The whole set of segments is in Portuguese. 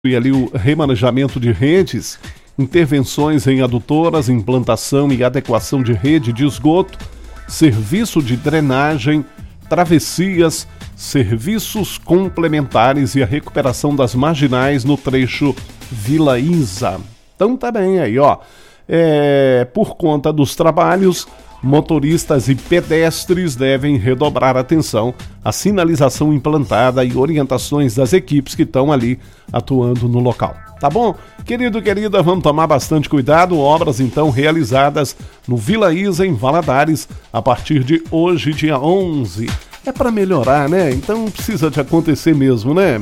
E ali o remanejamento de redes, intervenções em adutoras, implantação e adequação de rede de esgoto, serviço de drenagem, travessias, serviços complementares e a recuperação das marginais no trecho Vila Isa. Então tá bem aí, ó. Por conta dos trabalhos, motoristas e pedestres devem redobrar atenção à sinalização implantada e orientações das equipes que estão ali atuando no local. Tá bom? Querido e querida, vamos tomar bastante cuidado. Obras, então, realizadas no Vila Isa, em Valadares, a partir de hoje, dia 11. É para melhorar, né? Então precisa de acontecer mesmo, né?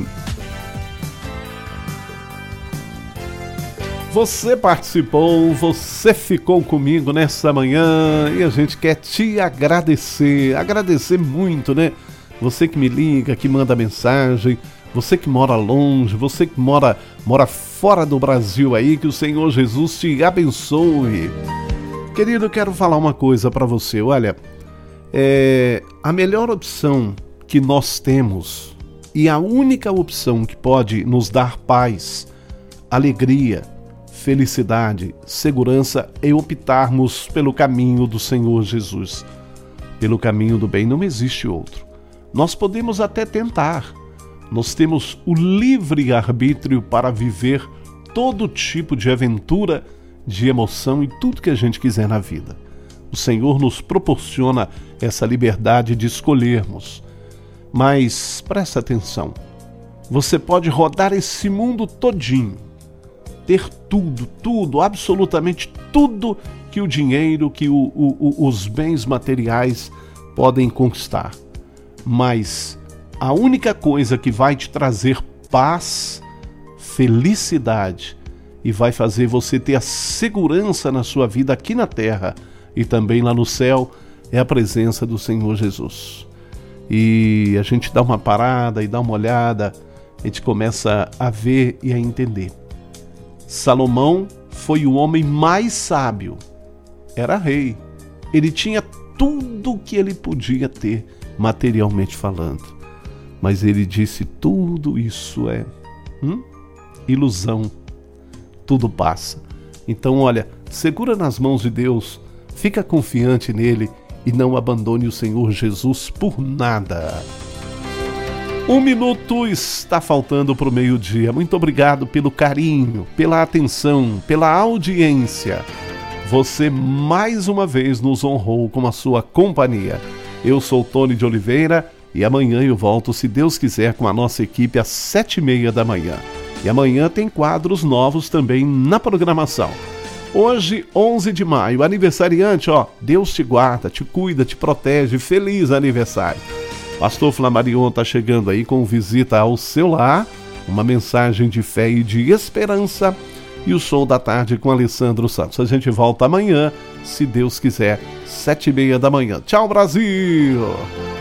Você participou, você ficou comigo nessa manhã e a gente quer te agradecer muito, né? Você que me liga, que manda mensagem, você que mora longe, você que mora fora do Brasil aí, que o Senhor Jesus te abençoe. Querido, eu quero falar uma coisa para você, olha, a melhor opção que nós temos e a única opção que pode nos dar paz, alegria, felicidade, segurança é optarmos pelo caminho do Senhor Jesus. Pelo caminho do bem não existe outro. Nós podemos até tentar. Nós temos o livre arbítrio para viver todo tipo de aventura, de emoção e tudo que a gente quiser na vida. O Senhor nos proporciona essa liberdade de escolhermos. Mas presta atenção. Você pode rodar esse mundo todinho, ter tudo, absolutamente tudo que o dinheiro, que os bens materiais podem conquistar. Mas a única coisa que vai te trazer paz, felicidade e vai fazer você ter a segurança na sua vida aqui na terra e também lá no céu é a presença do Senhor Jesus. E a gente dá uma parada e dá uma olhada, a gente começa a ver e a entender. Salomão foi o homem mais sábio. Era rei. Ele tinha tudo o que ele podia ter, materialmente falando. Mas ele disse, tudo isso é ilusão. Tudo passa. Então, olha, segura nas mãos de Deus, fica confiante nele e não abandone o Senhor Jesus por nada. 1 minuto está faltando para o meio-dia. Muito obrigado pelo carinho, pela atenção, pela audiência. Você mais uma vez nos honrou com a sua companhia. Eu sou Tony de Oliveira e amanhã eu volto, se Deus quiser, com a nossa equipe às 7h30 da manhã. E amanhã tem quadros novos também na programação. Hoje, 11 de maio, aniversariante, Deus te guarda, te cuida, te protege. Feliz aniversário. Pastor Flamarion está chegando aí com visita ao seu lar, uma mensagem de fé e de esperança e o show da tarde com Alessandro Santos. A gente volta amanhã, se Deus quiser, 7h30 da manhã. Tchau, Brasil!